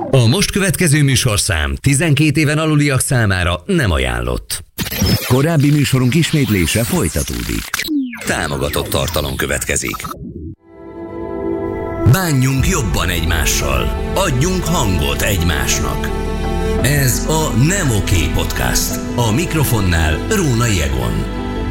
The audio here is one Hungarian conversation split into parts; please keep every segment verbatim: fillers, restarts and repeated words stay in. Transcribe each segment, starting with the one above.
A most következő műsorszám tizenkét éven aluliak számára nem ajánlott. Korábbi műsorunk ismétlése folytatódik. Támogatott tartalom következik. Bánjunk jobban egymással. Adjunk hangot egymásnak. Ez a Nem Oké Podcast. A mikrofonnál Rónai Egon.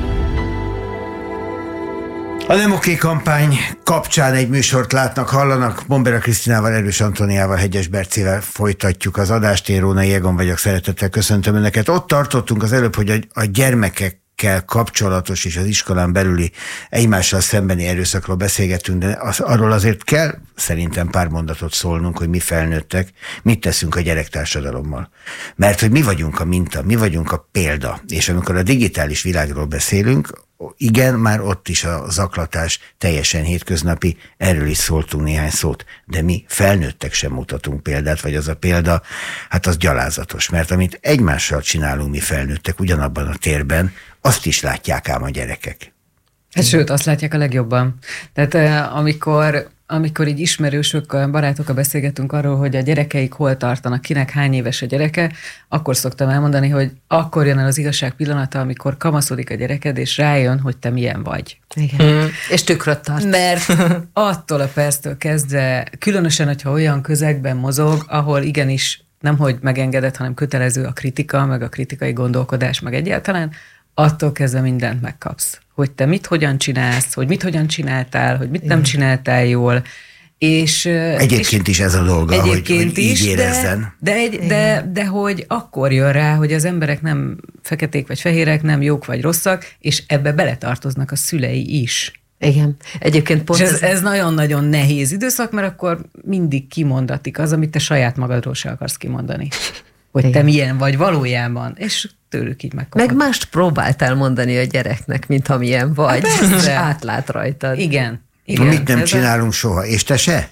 A Nem Oké kampány kapcsán egy műsort látnak, hallanak. Bombera Krisztinával, Erős Antóniával, Hegyes Bercével folytatjuk az adást. Én Rónai Egon vagyok, szeretettel köszöntöm Önöket. Ott tartottunk az előbb, hogy a, a gyermekekkel kapcsolatos és az iskolán belüli egymással szembeni erőszakról beszélgetünk, de az, arról azért kell szerintem pár mondatot szólnunk, hogy mi felnőttek, mit teszünk a gyerektársadalommal. Mert hogy mi vagyunk a minta, mi vagyunk a példa. És amikor a digitális világról beszélünk, igen, már ott is a zaklatás teljesen hétköznapi, erről is szóltunk néhány szót, de mi felnőttek sem mutatunk példát, vagy az a példa, hát az gyalázatos, mert amit egymással csinálunk mi felnőttek ugyanabban a térben, azt is látják ám a gyerekek. Hát sőt, azt látják a legjobban. Tehát eh, amikor, amikor így ismerősökkel, barátokkal beszélgetünk arról, hogy a gyerekeik hol tartanak, kinek hány éves a gyereke, akkor szoktam elmondani, hogy akkor jön el az igazság pillanata, amikor kamaszodik a gyereked, és rájön, hogy te milyen vagy. Igen. Mm. És tükröt tart. Mert attól a perctől kezdve, különösen, hogyha olyan közegben mozog, ahol igenis nemhogy megengedett, hanem kötelező a kritika, meg a kritikai gondolkodás, meg egyáltalán, attól kezdve mindent megkapsz. Hogy te mit hogyan csinálsz, hogy mit hogyan csináltál, hogy mit nem csináltál jól. És, egyébként és is ez a dolga, hogy, hogy így érezzen. De, de, egy, de, de hogy akkor jön rá, hogy az emberek nem feketék vagy fehérek, nem jók vagy rosszak, és ebbe beletartoznak a szülei is. Igen. Egyébként pont és ez, ez nagyon-nagyon nehéz időszak, mert akkor mindig kimondatik az, amit te saját magadról se akarsz kimondani. Hogy igen, te milyen vagy valójában, és tőlük így megkapod. Meg mást próbáltál mondani a gyereknek, mint amilyen vagy, és átlát rajtad. Igen. Igen. Mit nem csinálunk a... soha, és te se?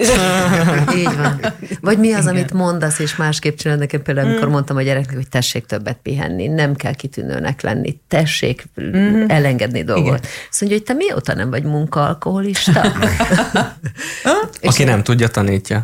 Így van. Vagy mi az, igen, amit mondasz, és másképp csinálod. Nekem például, amikor mondtam a gyereknek, hogy tessék többet pihenni, nem kell kitűnőnek lenni, tessék mm-hmm. elengedni dolgot. Igen. Azt mondja, hogy te mióta nem vagy munkaalkoholista? Aki nem tudja, tanítja.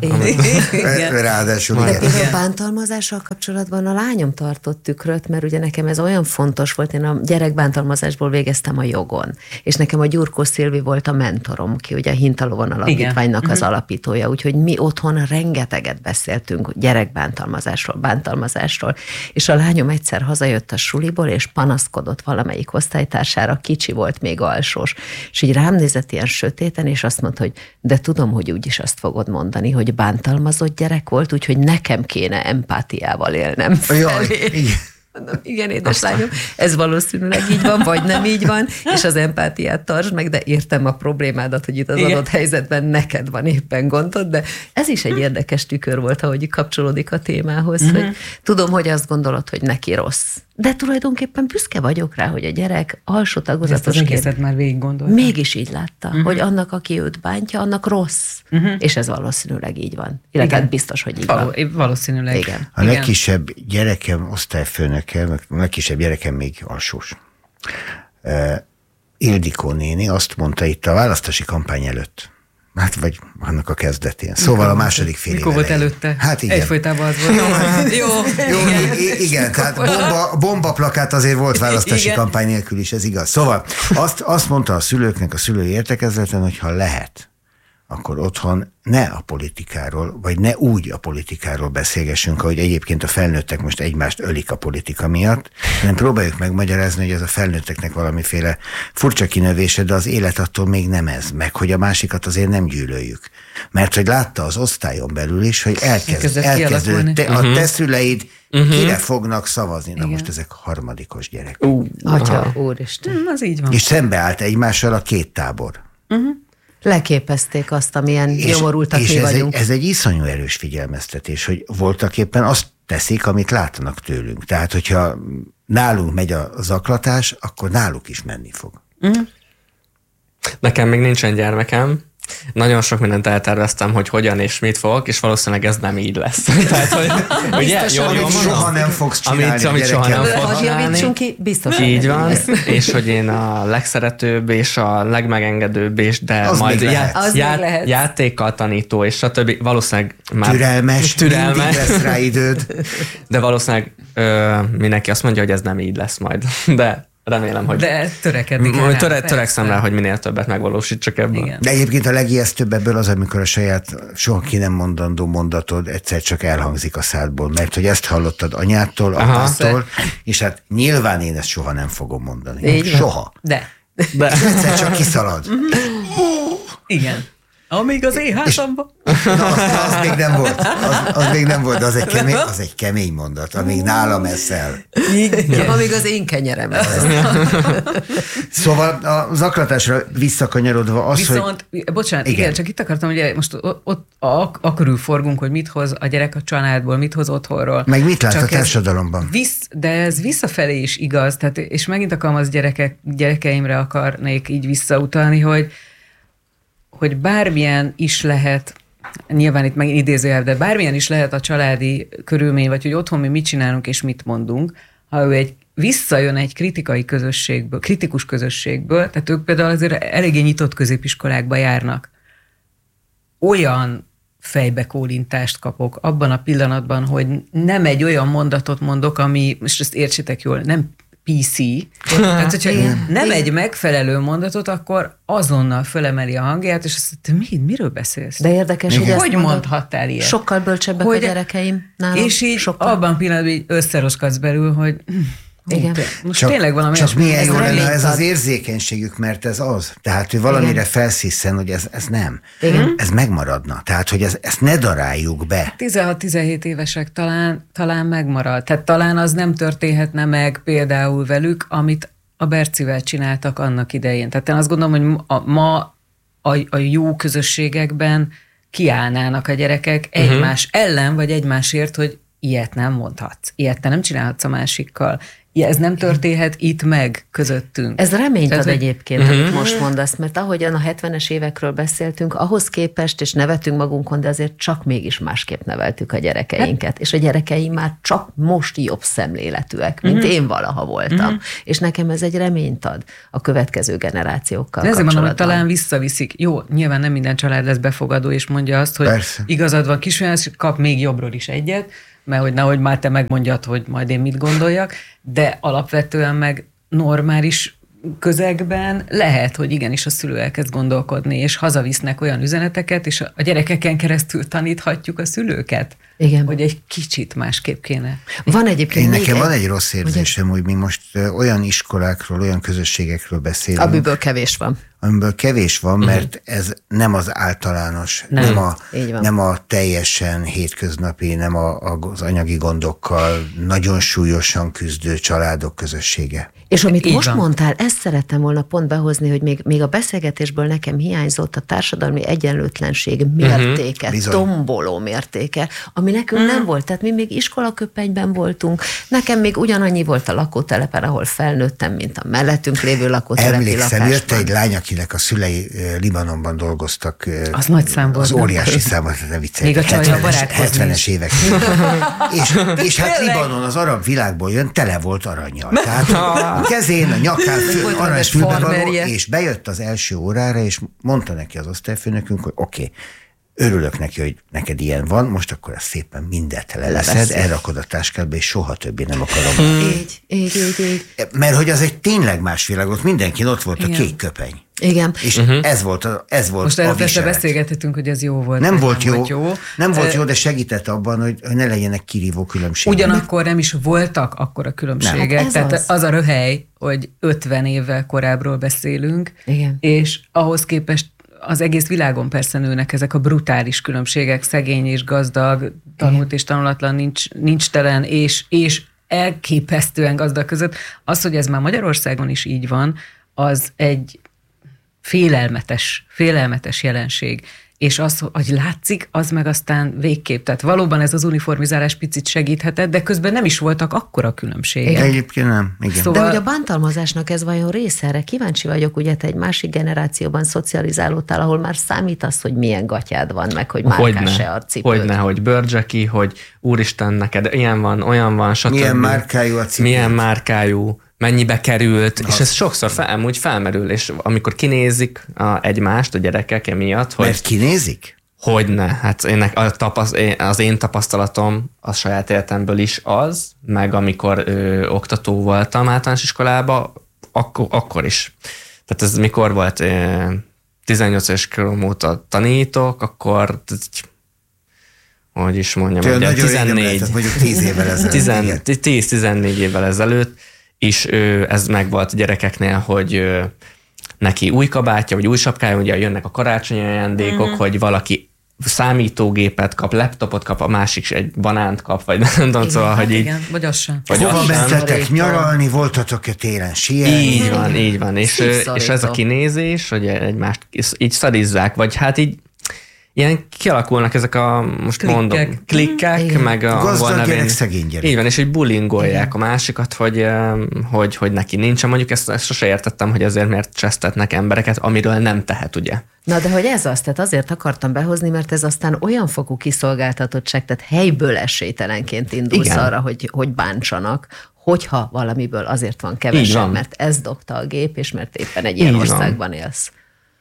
Ráadásul. De például a bántalmazással kapcsolatban a lányom tartott tükröt, mert ugye nekem ez olyan fontos volt, én a gyerekbántalmazásból végeztem a jogon, és nekem a Gyurkó Szilvi volt a mentorom, ki ugye a Hintalovon Alapítványnak az alapítója. Úgyhogy mi otthon rengeteget beszéltünk gyerekbántalmazásról, bántalmazásról, és a lányom egyszer hazajött a suliból, és panaszkodott valamelyik osztálytársára, kicsi volt, még alsós, és így rám nézett ilyen sötéten, és azt mondta, hogy de tudom, hogy úgyis azt fogod mondani, hogy bántalmazott gyerek volt, úgyhogy nekem kéne empátiával élnem felé. Mondom, igen, édeslányom, ez valószínűleg így van, vagy nem így van, és az empátiát tartsd meg, de értem a problémádat, hogy itt az igen, adott helyzetben neked van éppen gondod, de ez is egy érdekes tükör volt, ahogy kapcsolódik a témához, uh-huh, hogy tudom, hogy azt gondolod, hogy neki rossz, de tulajdonképpen büszke vagyok rá, hogy a gyerek alsó tagozatosként már végig gondoltam. Mégis így látta, uh-huh, hogy annak, aki őt bántja, annak rossz, uh-huh, és ez valószínűleg így van. Illetve igen, biztos, hogy így Való, van. Valószínűleg. Igen. A legkisebb gyerekem, osztályfőnöke, a legkisebb gyerekem még alsós. Uh, Ildikó néni azt mondta itt a választási kampány előtt, hát vagy annak a kezdetén. Szóval mikor a második fél mikor volt előtte? Hát igen. Egyfolytában az volt. Jó. Jó, igen, igen, igen tehát bomba, bomba plakát azért volt választási igen, kampány nélkül is, ez igaz. Szóval azt, azt mondta a szülőknek a szülői értekezleten, hogy ha lehet, akkor otthon ne a politikáról, vagy ne úgy a politikáról beszélgessünk, ahogy egyébként a felnőttek most egymást ölik a politika miatt, hanem próbáljuk megmagyarázni, hogy ez a felnőtteknek valamiféle furcsa kinövése, de az élet attól még nem ez, meg hogy a másikat azért nem gyűlöljük. Mert hogy látta az osztályon belül is, hogy elkezd, elkezdődött, te, a te szüleid uh-huh, kire fognak szavazni. Na igen, most ezek harmadikos gyerek. Uh, Atya, úristen. Mm, az így van. És szembeállt egymással a két tábor. Uh-huh. Leképezték azt, amilyen nyomorultak mi ez vagyunk. Egy, ez egy iszonyú erős figyelmeztetés, hogy voltak éppen azt teszik, amit látnak tőlünk. Tehát, hogyha nálunk megy a zaklatás, akkor náluk is menni fog. Mm. Nekem még nincsen gyermekem, Nagyon sok mindent elterveztem, hogy hogyan és mit fogok, és valószínűleg ez nem így lesz. Tehát, hogy, ugye, jó, amit jó, soha nem fogsz csinálni. Amit, amit soha nem fogsz Hogy csinálni. javítsunk ki, biztos. Így van, és hogy én a legszeretőbb és a legmegengedőbb, és de Az majd még já, lehet. já, lehet. játékkal tanító, és stb. Valószínűleg már Türelmes, türelmes, mindig lesz rá időd. de valószínűleg ö, mindenki azt mondja, hogy ez nem így lesz majd. De remélem, hogy De törekedni kell Majd rá, töre, persze. törekszem rá, hogy minél többet megvalósítsak ebből. Igen. De egyébként a legijesztőbb ebből az, amikor a saját soha ki nem mondandó mondatod egyszer csak elhangzik a szádból, mert hogy ezt hallottad anyától, apától, és hát nyilván én ezt soha nem fogom mondani. Így van. Soha. De, De És egyszer csak kiszalad. igen. Amíg az én házamba. Na, az, az még nem volt. Az, az még nem volt, de az egy kemény, az egy kemény mondat, amíg nálam eszel. Igen. Amíg az én kenyerem ez. Szóval a zaklatásra visszakanyarodva az, Viszont, hogy... bocsánat, igen. Igen. igen, csak itt akartam, ugye most ott, ott a, a körül forgunk, hogy mit hoz a gyerek a családból, mit hoz otthonról. Meg mit lát Csak a ez társadalomban? Visz, de ez visszafelé is igaz, tehát, és megint a kamasz gyerekek, gyerekeimre akarnék így visszautalni, hogy, hogy bármilyen is lehet, nyilván itt megint idézőjel, de bármilyen is lehet a családi körülmény, vagy hogy otthon mi mit csinálunk és mit mondunk, ha ő egy visszajön egy kritikai közösségből, kritikus közösségből, tehát ők például azért eléggé nyitott középiskolákba járnak. Olyan fejbekólintást kapok abban a pillanatban, hogy nem egy olyan mondatot mondok, ami, most ezt értsétek jól, nem pé cé, tehát hogyha nem egy megfelelő mondatot, akkor azonnal fölemeli a hangját, és azt mondja, mi, miről beszélsz? De érdekes, hogy ezt Hogy mondod, mondhattál ilyet? sokkal bölcsebbek Hogy- a gyerekeim nálam. És így sokkal. abban a pillanatban így összeroskadsz belül, hogy Igen. Hú, most csak, tényleg valami csak milyen ez jó lenne, reményt ha ez ad. az érzékenységük, mert ez az. Tehát, hogy valamire Igen. felsziszen, hogy ez, ez nem. Igen. Ez megmaradna. Tehát, hogy ez, ezt ne daráljuk be. tizenhat-tizenhét évesek talán, talán megmarad. Tehát talán az nem történhetne meg például velük, amit a Bercivel csináltak annak idején. Tehát én azt gondolom, hogy a, ma a, a jó közösségekben kiállnának a gyerekek uh-huh. egymás ellen, vagy egymásért, hogy ilyet nem mondhatsz, ilyet te nem csinálhatsz a másikkal. Ja, ez nem történhet itt meg közöttünk. Ez reményt Tehát, ad hogy- egyébként, uh-huh. amit most mondasz, mert ahogyan a hetvenes évekről beszéltünk, ahhoz képest, és nevetünk magunkon, de azért csak mégis másképp neveltük a gyerekeinket. És a gyerekeim már csak most jobb szemléletűek, mint uh-huh. én valaha voltam. Uh-huh. És nekem ez egy reményt ad a következő generációkkal De ezért mondom, hogy kapcsolatban. talán visszaviszik. Jó, nyilván nem minden család lesz befogadó, és mondja azt, hogy Persze. igazad van, kisfiam, és kap még jobbról is egyet, mert hogy nehogy már te megmondjad, hogy majd én mit gondoljak, de alapvetően meg normális közegben lehet, hogy igenis a szülő elkezd gondolkodni, és hazavisznek olyan üzeneteket, és a gyerekeken keresztül taníthatjuk a szülőket, Igen. hogy egy kicsit másképp kéne. Van egyébként Én még nekem egy, van egy rossz érzésem, hogy mi most ö, olyan iskolákról, olyan közösségekről beszélünk, amiből kevés van. amiből kevés van, mert ez nem az általános, nem, nem, a, Így van. nem a teljesen hétköznapi, nem a, a, az anyagi gondokkal nagyon súlyosan küzdő családok közössége. És amit Így most van. mondtál, ezt szerettem volna pont behozni, hogy még, még a beszélgetésből nekem hiányzott a társadalmi egyenlőtlenség mértéke, Bizony. tomboló mértéke, ami nekünk nem volt. Tehát mi még iskolaköpenyben voltunk, nekem még ugyanannyi volt a lakótelepen, ahol felnőttem, mint a mellettünk lévő lakótelepi Emlékszem, lakásban. jött egy lány, akinek a szülei ö, Libanonban dolgoztak. ö, Az nagy szám volt, Az nem? óriási szám, hát ne viccelj. Még a csajjal hetvenes barátkozni hetvenes is. évek. és, és hát Libanon az arab világból jön, tele volt aranyjal. Tehát a kezén, a nyakán fő, Volt arany rendes fülbevaló, farmerje. és bejött az első órára, és mondta neki az osztályfőnökünk, hogy oké, okay, örülök neki, hogy neked ilyen van, most akkor ezt szépen mindent leleszed, Leveszed. elrakod a táskádba, és soha többé nem akarom. Így, így, így, így. Mert hogy az egy tényleg más világ volt, mindenkin ott volt Igen. a kék köpeny. Igen. És uh-huh. ez volt a, ez volt Most a erről persze viselet. beszélgethetünk, hogy ez jó volt. Nem vagy volt jó, volt jó. nem volt Ö, jó, de segített abban, hogy hogy ne legyenek kirívó különbségek. Ugyanakkor nem is voltak akkora különbségek. Nem, hát ez Tehát az. az. az a röhely, hogy ötven évvel korábbról beszélünk, Igen. és ahhoz képest az egész világon persze nőnek ezek a brutális különbségek, szegény és gazdag, tanult és tanulatlan, nincs, nincs telen, és, és elképesztően gazdag között. Az, hogy ez már Magyarországon is így van, az egy félelmetes, félelmetes jelenség. és az, hogy látszik, az meg aztán végképp. Tehát valóban ez az uniformizálás picit segíthetett, de közben nem is voltak akkora különbségek. Egyébként nem, igen. Szóval... De hogy a bántalmazásnak ez vajon része erre? Kíváncsi vagyok, ugye te egy másik generációban szocializálódtál, ahol már számítasz, hogy milyen gatyád van, meg hogy márkás-e a cipőd. Hogyne, hogy bőrcseki, hogy úristen, neked ilyen van, olyan van, stb. Milyen márkájú a cipőd. Milyen márkájú, mennyibe került, ha. És ez sokszor fel, amúgy felmerül, és amikor kinézik a, egymást a gyerekek emiatt, hogy... Mert kinézik? Hogyne, hát én, a tapaszt, az én tapasztalatom a saját életemből is az, meg amikor ö, oktató voltam általános iskolában, akkor, akkor is. Tehát ez mikor volt, ö, tizennyolc éves korom óta tanítok, akkor hogy is mondjam, ugye, tizennégy, mondjuk tíz évvel ezelőtt. tíz-tizennégy évvel ezelőtt is ö, ez megvolt a gyerekeknél, hogy ö, neki új kabátja, vagy új sapkája, ugye jönnek a karácsonyi ajándékok, mm-hmm. hogy valaki számítógépet kap, laptopot kap, a másik egy banánt kap, vagy nem tudom, szóval, hát hogy így... Igen, vagy az sem. Hova mentetek nyaralni, voltatok-e télen sielni? Így van, így van. És, és ez a kinézés, hogy egymást így szadizzák, vagy hát így ilyen kialakulnak ezek a, most klikkek. mondom, klikkek, igen. meg a... Gazdag gyerek, szegény gyerek. Így van, és így bullyingolják igen. a másikat, hogy, hogy, hogy neki nincsen. Mondjuk ezt, ezt sose értettem, hogy ezért miért csesztetnek embereket, amiről nem tehet, ugye. Na, de hogy ez az, tehát azért akartam behozni, mert ez aztán olyan fokú kiszolgáltatottság, tehát helyből esélytelenként indulsz igen. arra, hogy, hogy bántsanak, hogyha valamiből azért van kevesebb, mert ez dobta a gép, és mert éppen egy ilyen így országban van. élsz.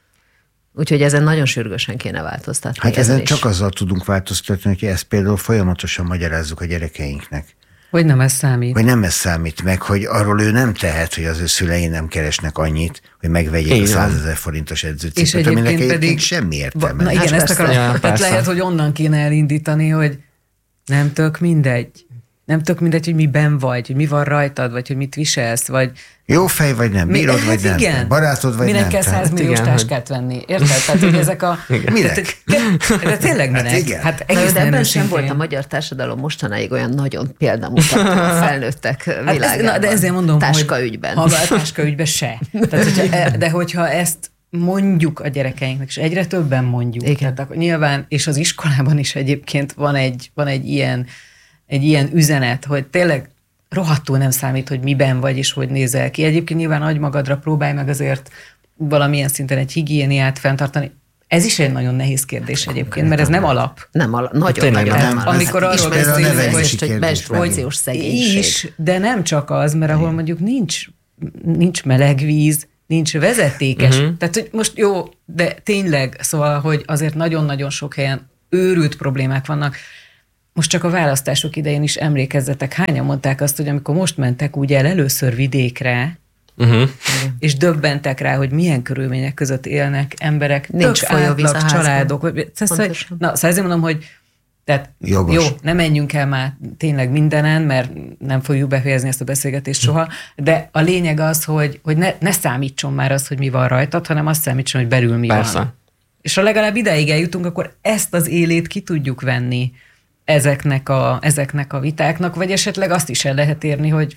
Úgyhogy ezen nagyon sürgősen kéne változtatni. Hát ezen csak azzal tudunk változtatni, hogy ezt például folyamatosan magyarázzuk a gyerekeinknek. Hogy nem ez számít. Hogy nem ez számít meg, hogy arról ő nem tehet, hogy az ő szülei nem keresnek annyit, hogy megvegyék igen. a százezer forintos edzőcipőt, aminek egyébként pedig semmi értelme. Na igen, hát ezt akarom. Ja, tehát lehet, hogy onnan kéne elindítani, hogy nem tök mindegy. Nem tök mindegy, hogy miben vagy, hogy mi van rajtad, vagy hogy mit viselsz, vagy... Jó fej vagy nem, bírod mi, vagy nem, igen. barátod vagy minek nem. Minek kell százmilliós táskát hogy... venni, érted? Tehát, hogy ezek a... Minek? De tényleg minek? Hát, igen. hát egész de ebben sem volt a magyar társadalom mostanáig olyan nagyon példamutató a felnőttek világában. Hát ez, na, de ezért mondom, táskaügyben. hogy... Ha a táskaügyben se. Tehát, hogyha, de hogyha ezt mondjuk a gyerekeinknek, és egyre többen mondjuk. Igen. Tehát akkor nyilván, és az iskolában is egyébként van egy, van egy ilyen egy ilyen üzenet, hogy tényleg rohadtul nem számít, hogy miben vagy, és hogy nézel ki. Egyébként nyilván adj magadra, próbálj meg azért valamilyen szinten egy higiéniát fenntartani. Ez is egy nagyon nehéz kérdés egyébként, mert ez nem alap. Nem alap, nagyon nagyon nem. alap. Amikor arról beszélünk, hogy menstruációs szegénység. Is, de nem csak az, mert ahol mondjuk nincs, nincs meleg víz, nincs vezetékes. Uh-huh. Tehát, hogy most jó, de tényleg, szóval, hogy azért nagyon-nagyon sok helyen őrült problémák vannak. Most csak a választások idején is emlékezzetek, hányan mondták azt, hogy amikor most mentek úgy el először vidékre, uh-huh. és döbbentek rá, hogy milyen körülmények között élnek emberek, nincs átlag családok. Szóval, na, szóval ezért mondom, hogy tehát Jogos. Jó, ne menjünk el már tényleg mindenen, mert nem fogjuk befejezni ezt a beszélgetést soha, de a lényeg az, hogy, hogy ne, ne számítson már az, hogy mi van rajtad, hanem azt számítson, hogy belül mi Persze. van. És ha legalább ideig eljutunk, akkor ezt az élét ki tudjuk venni ezeknek a, ezeknek a vitáknak, vagy esetleg azt is el lehet érni, hogy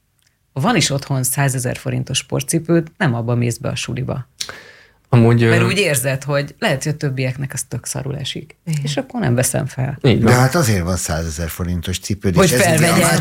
van is otthon százezer forintos sportcipőd, nem abba mész be a suliba. Amúgy, Mert úgy érzed, hogy lehet, hogy a többieknek az tök szarul esik. Igen. És akkor nem veszem fel. De hát azért van százezer forintos cipőd, hogy és ez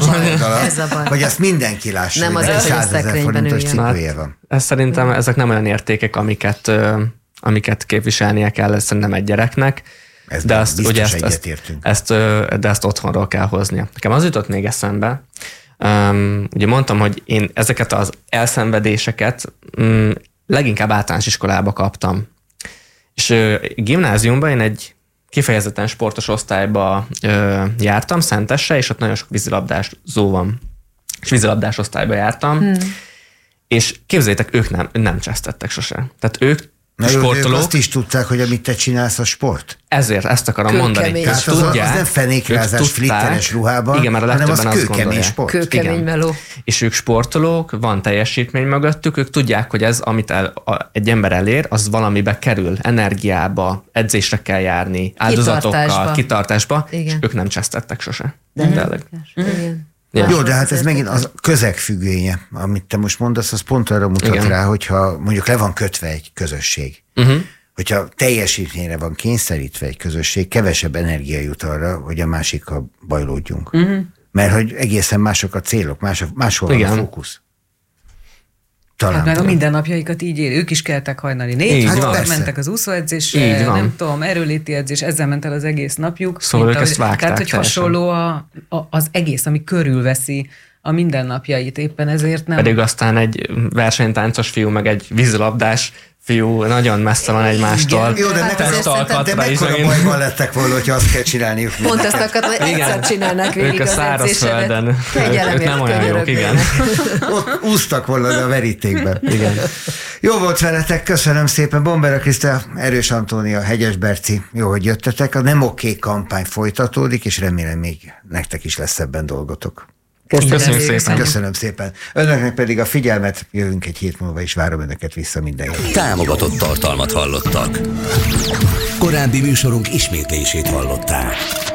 ez a baj. Hogy azt mindenki lássa, nem hogy egy százezer forintos cipője van. Ez szerintem ezek nem olyan értékek, amiket, amiket képviselnie kell szerintem egy gyereknek. Ez de azt, ugye ezt, ezt, ezt, de ezt otthonról kell hoznia. Nekem az jutott még eszembe, um, ugye mondtam, hogy én ezeket az elszenvedéseket um, leginkább általános iskolába kaptam. És uh, gimnáziumban én egy kifejezetten sportos osztályba uh, jártam, Szentesre, és ott nagyon sok vízilabdázó van. És vízilabdás osztályba jártam, hmm. és képzeljétek, ők nem, nem csesztettek sose. Tehát ők Na jó, ők azt is tudták, hogy amit te csinálsz a sport? Ezért ezt akarom mondani. Tehát az, tudják, az nem fenékrázás flitteres ruhában, igen, mert a hanem az kőkemény gondolják. sport. Kőkemény meló. És ők sportolók, van teljesítmény mögöttük, ők tudják, hogy ez, amit el, a, egy ember elér, az valamibe kerül, energiába, edzésre kell járni, áldozatokkal, kitartásba, kitartásba és ők nem csesztettek sose. De De igen. Ja. Jó, de hát ez megint az közegfüggvénye, amit te most mondasz, az pont arra mutat Igen. rá, hogyha mondjuk le van kötve egy közösség, uh-huh. hogyha teljesítményre van kényszerítve egy közösség, kevesebb energia jut arra, hogy a másikkal bajlódjunk. Uh-huh. Mert hogy egészen mások a célok, más, máshol van a fókusz. Talán hát meg a mindennapjaikat így él. Ők is keltek hajnali négykor, hát mentek az úszóedzésre, nem tudom, erőléti edzés, ezzel ment el az egész napjuk. Szóval ők ezt vágták. Tehát, hogy hasonló a, a, az egész, ami körülveszi a mindennapjait, éppen ezért nem. Pedig aztán egy versenytáncos fiú, meg egy vízilabdás fiú nagyon messze van egymástól. Igen, jó, de hát mekkora, de mekkora bajban lettek volna, hogyha azt kell csinálniuk. Pont azt akartam, hogy egyszer csinálnak végig az edzésedet. Ők a szárazföldön. Ők nem olyan jók, igen. Ott úsztak volna a verítékben. Igen. Jó volt veletek, köszönöm szépen. Bombera Krisztina, Erős Antónia, Hegyes Berci, jó, hogy jöttetek. A Nem Oké kampány folytatódik, és remélem még nektek is lesz ebben dolgotok. Köszönöm, Köszönöm szépen. Köszönöm szépen. Önöknek pedig a figyelmet, jövünk egy hét múlva, és várom önöket vissza mindenki. Támogatott tartalmat hallottak. Korábbi műsorunk ismétlését hallották.